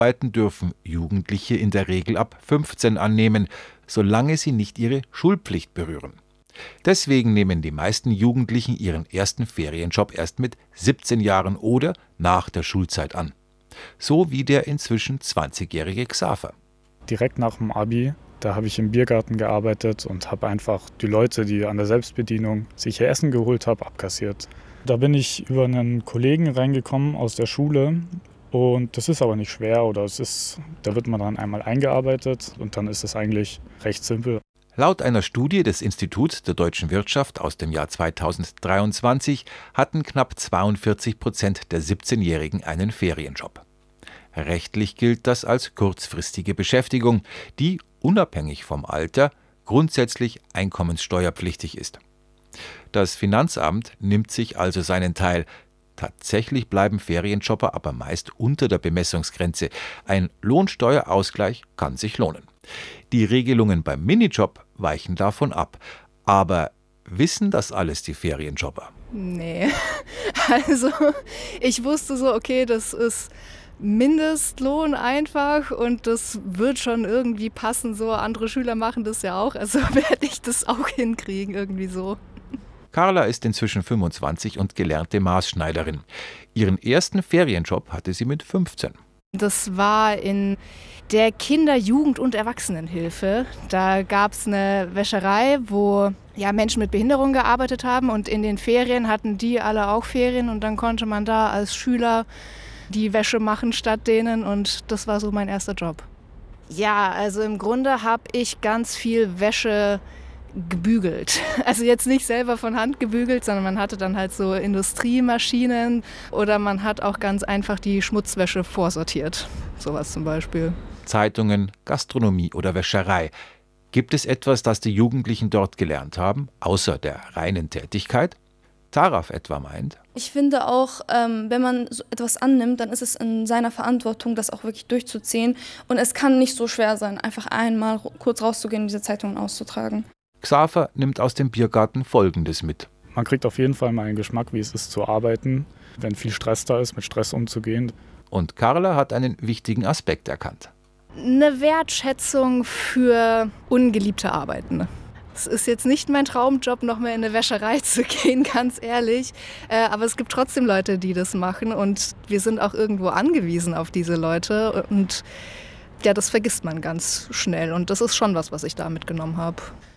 Arbeiten dürfen Jugendliche in der Regel ab 15 annehmen, solange sie nicht ihre Schulpflicht berühren. Deswegen nehmen die meisten Jugendlichen ihren ersten Ferienjob erst mit 17 Jahren oder nach der Schulzeit an. So wie der inzwischen 20-jährige Xaver. Direkt nach dem Abi, da habe ich im Biergarten gearbeitet und habe einfach die Leute, die an der Selbstbedienung sich ihr Essen geholt haben, abkassiert. Da bin ich über einen Kollegen reingekommen aus der Schule und das ist aber nicht schwer da wird man dann einmal eingearbeitet und dann ist es eigentlich recht simpel. Laut einer Studie des Instituts der deutschen Wirtschaft aus dem Jahr 2023 hatten knapp 42% der 17-Jährigen einen Ferienjob. Rechtlich gilt das als kurzfristige Beschäftigung, die, unabhängig vom Alter, grundsätzlich einkommenssteuerpflichtig ist. Das Finanzamt nimmt sich also seinen Teil. Tatsächlich bleiben Ferienjobber aber meist unter der Bemessungsgrenze. Ein Lohnsteuerausgleich kann sich lohnen. Die Regelungen beim Minijob weichen davon ab. Aber wissen das alles die Ferienjobber? Nee, also ich wusste so, okay, das ist Mindestlohn einfach und das wird schon irgendwie passen, so andere Schüler machen das ja auch, also werde ich das auch hinkriegen, irgendwie so. Carla ist inzwischen 25 und gelernte Maßschneiderin. Ihren ersten Ferienjob hatte sie mit 15. Das war in der Kinder-, Jugend- und Erwachsenenhilfe. Da gab es eine Wäscherei, wo Menschen mit Behinderung gearbeitet haben und in den Ferien hatten die alle auch Ferien und dann konnte man da als Schüler die Wäsche machen statt denen und das war so mein erster Job. Ja, also im Grunde habe ich ganz viel Wäsche gebügelt. Also jetzt nicht selber von Hand gebügelt, sondern man hatte dann halt so Industriemaschinen oder man hat auch ganz einfach die Schmutzwäsche vorsortiert. Sowas zum Beispiel. Zeitungen, Gastronomie oder Wäscherei. Gibt es etwas, das die Jugendlichen dort gelernt haben, außer der reinen Tätigkeit? Taraf etwa meint: Ich finde auch, wenn man so etwas annimmt, dann ist es in seiner Verantwortung, das auch wirklich durchzuziehen. Und es kann nicht so schwer sein, einfach einmal kurz rauszugehen und diese Zeitungen auszutragen. Xaver nimmt aus dem Biergarten Folgendes mit. Man kriegt auf jeden Fall mal einen Geschmack, wie es ist zu arbeiten, wenn viel Stress da ist, mit Stress umzugehen. Und Carla hat einen wichtigen Aspekt erkannt. Eine Wertschätzung für ungeliebte Arbeiten. Es ist jetzt nicht mein Traumjob, noch mehr in eine Wäscherei zu gehen, ganz ehrlich. Aber es gibt trotzdem Leute, die das machen und wir sind auch irgendwo angewiesen auf diese Leute. Und ja, das vergisst man ganz schnell und das ist schon was ich da mitgenommen habe.